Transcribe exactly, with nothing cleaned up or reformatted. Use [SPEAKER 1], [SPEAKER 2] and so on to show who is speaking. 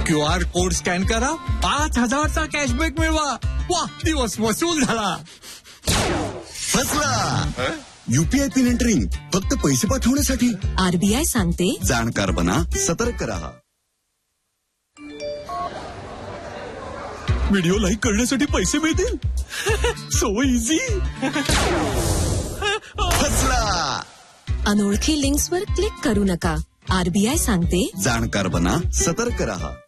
[SPEAKER 1] Q R code scan करा, पाच हजारचा कॅशबॅक मिळवा. वा, दिवस वसूल झाला.
[SPEAKER 2] फसला. यूपीआय पिन एंटरिंग फक्त पैसे पाठवण्यासाठी.
[SPEAKER 3] आरबीआय सांगते,
[SPEAKER 2] जाणकार बना, सतर्क रहा.
[SPEAKER 4] व्हिडिओ लाईक करण्यासाठी पैसे मिळतील. So easy.
[SPEAKER 2] फसला.
[SPEAKER 3] अनोळखी लिंक्सवर क्लिक करू नका. आरबीआय सांगते,
[SPEAKER 2] जाणकार बना, सतर्क रहा.